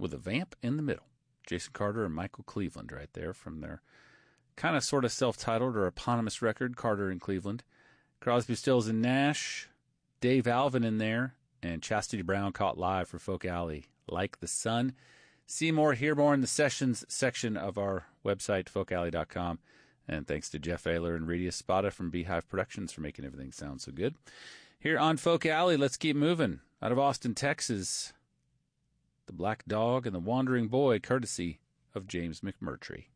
with a vamp in the middle. Jason Carter and Michael Cleveland right there from their kind of sort of self-titled or eponymous record, Carter and Cleveland. Crosby, Stills, and Nash, Dave Alvin in there, and Chastity Brown caught live for Folk Alley, Like the Sun. See more, hear more in the sessions section of our website, folkalley.com. And thanks to Jeff Ayler and Rita Spada from Beehive Productions for making everything sound so good. Here on Folk Alley, let's keep moving. Out of Austin, Texas, The Black Dog and the Wandering Boy, courtesy of James McMurtry.